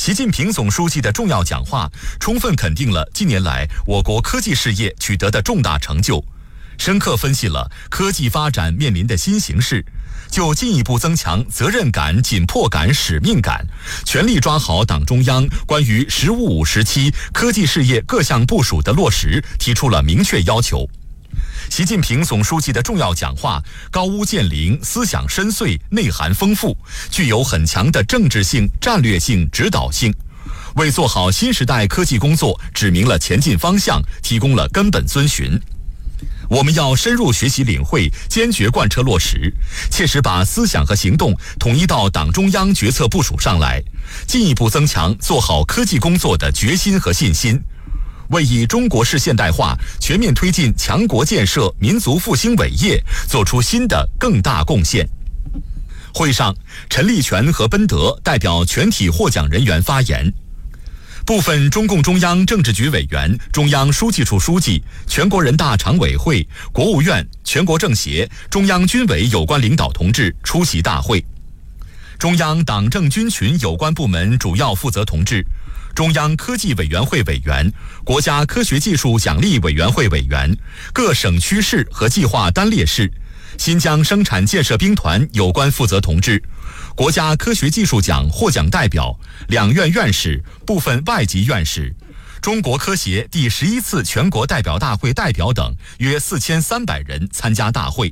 习近平总书记的重要讲话，充分肯定了近年来我国科技事业取得的重大成就，深刻分析了科技发展面临的新形势，就进一步增强责任感、紧迫感、使命感，全力抓好党中央关于“十五五”时期科技事业各项部署的落实提出了明确要求。习近平总书记的重要讲话高屋建瓴，思想深邃，内涵丰富，具有很强的政治性、战略性、指导性，为做好新时代科技工作指明了前进方向，提供了根本遵循。我们要深入学习领会，坚决贯彻落实，切实把思想和行动统一到党中央决策部署上来，进一步增强做好科技工作的决心和信心，为以中国式现代化全面推进强国建设、民族复兴伟业做出新的更大贡献。会上，陈立全和奔德代表全体获奖人员发言。部分中共中央政治局委员、中央书记处书记、全国人大常委会、国务院、全国政协、中央军委有关领导同志出席大会。中央党政军群有关部门主要负责同志、中央科技委员会委员、国家科学技术奖励委员会委员、各省区市和计划单列市、新疆生产建设兵团有关负责同志、国家科学技术奖获奖代表、两院院士、部分外籍院士、中国科协第11次全国代表大会代表等约4300人参加大会。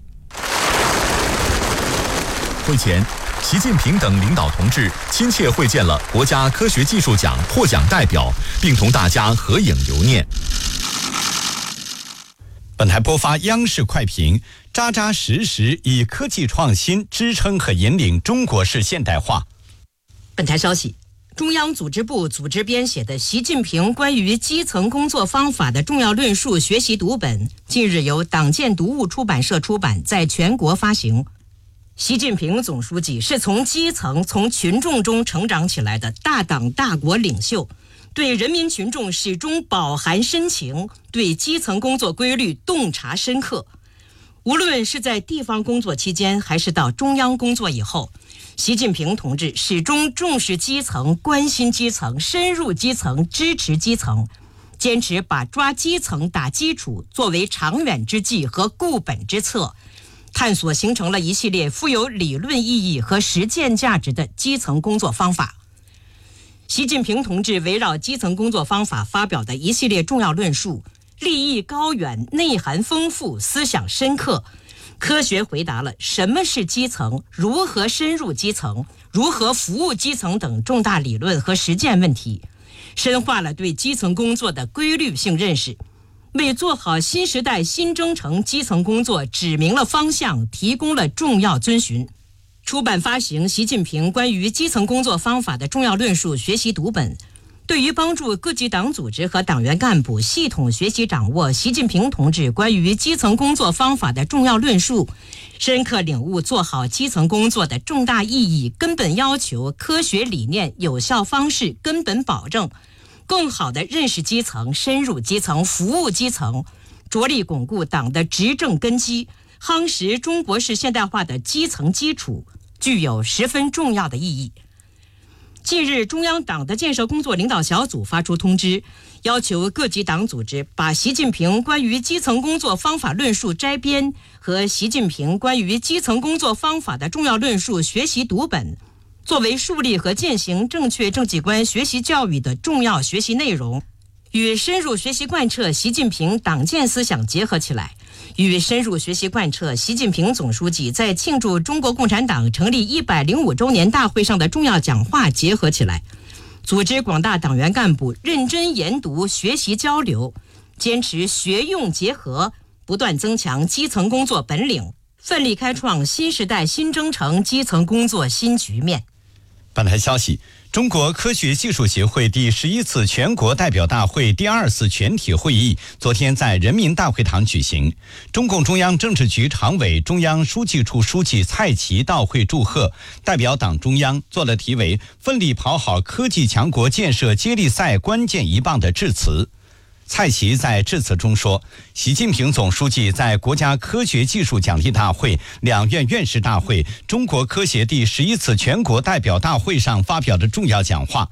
会前，习近平等领导同志亲切会见了国家科学技术奖获奖代表，并同大家合影留念。 本台播发央视快评，扎扎实实以科技创新支撑和引领中国式现代化。 本台消息，中央组织部组织编写的《习近平关于基层工作方法的重要论述》学习读本，近日由党建读物出版社出版，在全国发行。习近平总书记是从基层、从群众中成长起来的大党大国领袖，对人民群众始终饱含深情，对基层工作规律洞察深刻。无论是在地方工作期间，还是到中央工作以后，习近平同志始终重视基层、关心基层、深入基层、支持基层，坚持把抓基层打基础作为长远之计和固本之策，探索形成了一系列富有理论意义和实践价值的基层工作方法。习近平同志围绕基层工作方法发表的一系列重要论述，立意高远，内涵丰富，思想深刻，科学回答了什么是基层、如何深入基层、如何服务基层等重大理论和实践问题，深化了对基层工作的规律性认识，为做好新时代新征程基层工作指明了方向，提供了重要遵循。出版发行习近平关于基层工作方法的重要论述学习读本，对于帮助各级党组织和党员干部系统学习掌握习近平同志关于基层工作方法的重要论述，深刻领悟做好基层工作的重大意义、根本要求、科学理念、有效方式、根本保证，更好地认识基层、深入基层、服务基层，着力巩固党的执政根基，夯实中国式现代化的基层基础，具有十分重要的意义。近日，中央党的建设工作领导小组发出通知，要求各级党组织把习近平关于基层工作方法论述摘编和习近平关于基层工作方法的重要论述学习读本，作为树立和践行正确政绩观学习教育的重要学习内容，与深入学习贯彻习近平党建思想结合起来，与深入学习贯彻习近平总书记在庆祝中国共产党成立105周年大会上的重要讲话结合起来，组织广大党员干部认真研读、学习交流，坚持学用结合，不断增强基层工作本领，奋力开创新时代新征程基层工作新局面。 本台消息，中国科学技术协会第11次全国代表大会第2次全体会议昨天在人民大会堂举行。中共中央政治局常委、中央书记处书记蔡奇到会祝贺，代表党中央做了题为“奋力跑好科技强国建设接力赛关键一棒”的致辞。蔡奇在致辞中说，习近平总书记在国家科学技术奖励大会、两院院士大会、中国科协第11次全国代表大会上发表的重要讲话，